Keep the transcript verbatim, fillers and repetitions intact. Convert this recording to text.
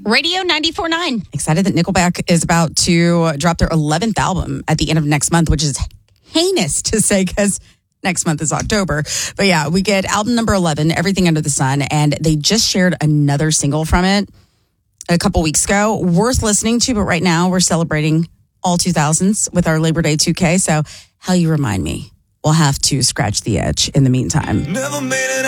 Radio ninety-four point nine. Excited that Nickelback is about to drop their eleventh album at the end of next month, which is heinous to say because next month is October. But yeah, we get album number eleven, Everything Under the Sun, and they just shared another single from it a couple weeks ago. Worth listening to, but right now we're celebrating all two thousands with our Labor Day two K. So, How You Remind Me. We'll have to scratch the itch in the meantime. Never made it.